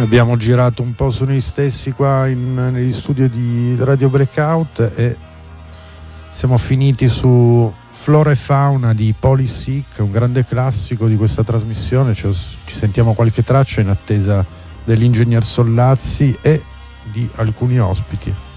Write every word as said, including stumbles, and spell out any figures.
abbiamo girato un po' su noi stessi qua in, negli studio di Radio Breakout e siamo finiti su Flora e Fauna di Polysick, un grande classico di questa trasmissione. Ci, ci sentiamo qualche traccia in attesa dell'ingegner Sollazzi e di alcuni ospiti.